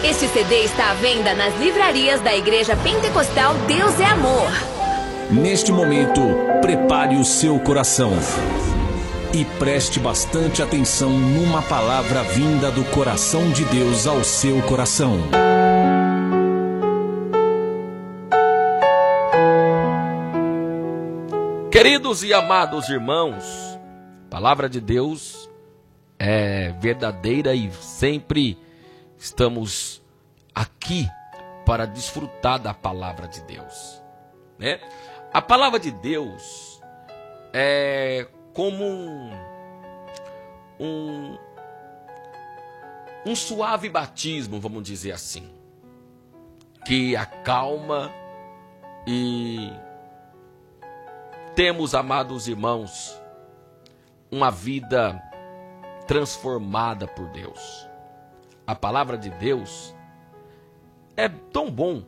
Este CD está à venda nas livrarias da Igreja Pentecostal Deus é Amor. Neste momento, prepare o seu coração e preste bastante atenção numa palavra vinda do coração de Deus ao seu coração. Queridos e amados irmãos, a palavra de Deus é verdadeira e sempre estamos aqui para desfrutar da palavra de Deus, né? A palavra de Deus é como um suave batismo, vamos dizer assim, que acalma e temos, amados irmãos, uma vida transformada por Deus. A palavra de Deus é tão bom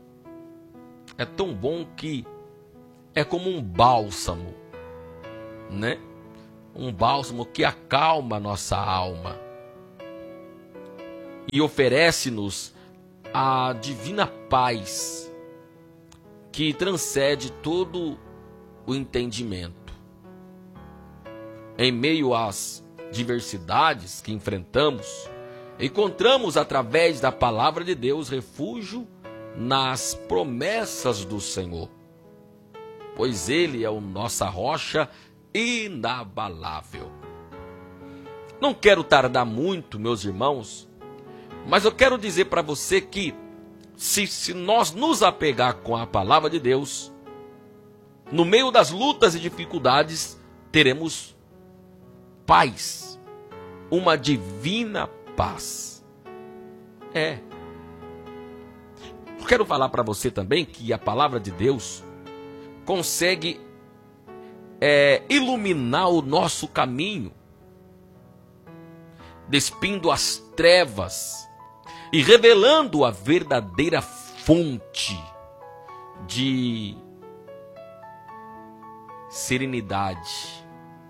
que é como um bálsamo, né? Um bálsamo que acalma a nossa alma e oferece-nos a divina paz que transcende todo o entendimento. Em meio às diversidades que enfrentamos, encontramos através da palavra de Deus refúgio nas promessas do Senhor, pois Ele é a nossa rocha inabalável. Não quero tardar muito, meus irmãos, mas eu quero dizer para você que se nós nos apegar com a palavra de Deus, no meio das lutas e dificuldades, teremos paz, uma divina paz. Eu quero falar para você também que a palavra de Deus consegue iluminar o nosso caminho, despindo as trevas e revelando a verdadeira fonte de serenidade.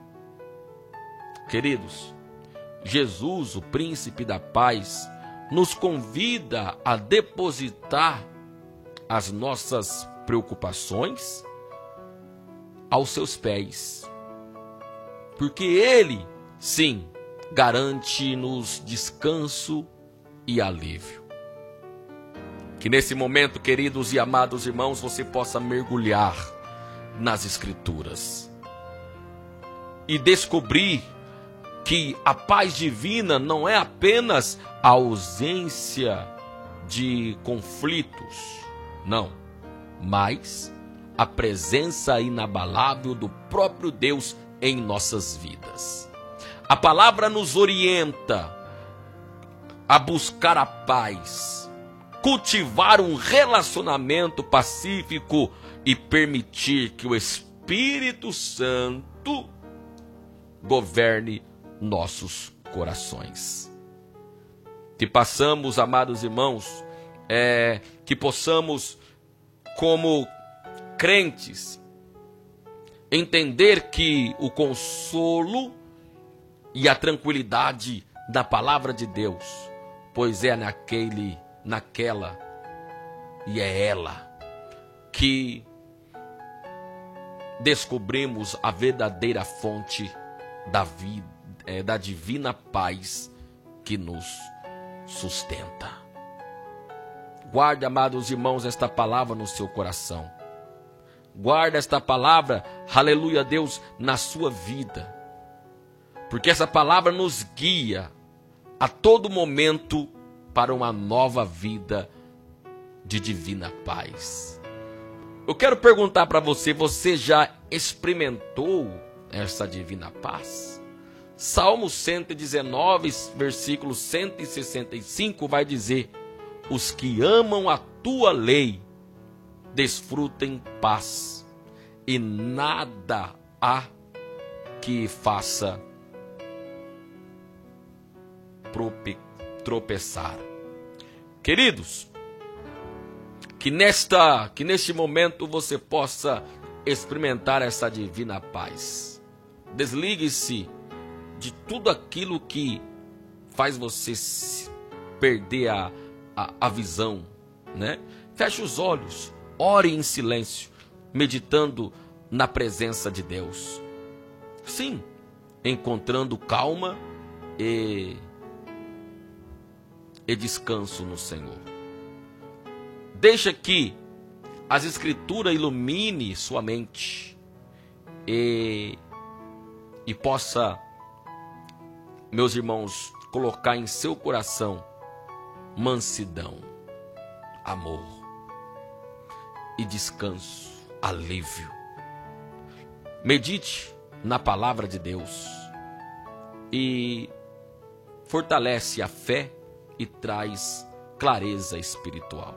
Queridos, Jesus, o príncipe da paz, nos convida a depositar as nossas preocupações aos seus pés, porque Ele, sim, garante-nos descanso e alívio. Que nesse momento, queridos e amados irmãos, você possa mergulhar nas Escrituras e descobrir que a paz divina não é apenas a ausência de conflitos, não, mas a presença inabalável do próprio Deus em nossas vidas. A palavra nos orienta a buscar a paz, cultivar um relacionamento pacífico e permitir que o Espírito Santo governe nossos corações. Que passamos, amados irmãos, que possamos, como crentes, entender que o consolo e a tranquilidade da palavra de Deus, pois é naquela e é ela que descobrimos a verdadeira fonte da vida, da divina paz que nos sustenta. Guarde, amados irmãos, esta palavra no seu coração. Guarde esta palavra, aleluia, Deus, na sua vida. Porque essa palavra nos guia a todo momento para uma nova vida de divina paz. Eu quero perguntar para você, você já experimentou essa divina paz? Salmo 119, versículo 165 vai dizer: os que amam a tua lei desfrutem paz, e nada há que faça tropeçar. Queridos, que neste momento você possa experimentar essa divina paz. Desligue-se de tudo aquilo que faz você perder a visão, né? Feche os olhos, ore em silêncio, meditando na presença de Deus. Sim, encontrando calma e descanso no Senhor. Deixa que as Escrituras ilumine sua mente e possa, meus irmãos, colocar em seu coração mansidão, amor e descanso, alívio. Medite na palavra de Deus e fortalece a fé e traz clareza espiritual.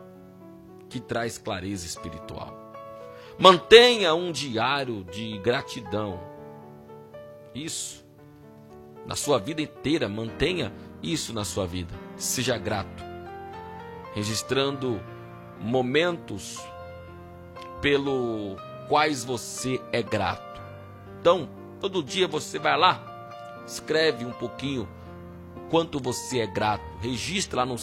Mantenha um diário de gratidão. Isso. Na sua vida inteira, mantenha isso na sua vida. Seja grato. Registrando momentos pelo quais você é grato. Então, todo dia você vai lá, escreve um pouquinho o quanto você é grato. Registra lá no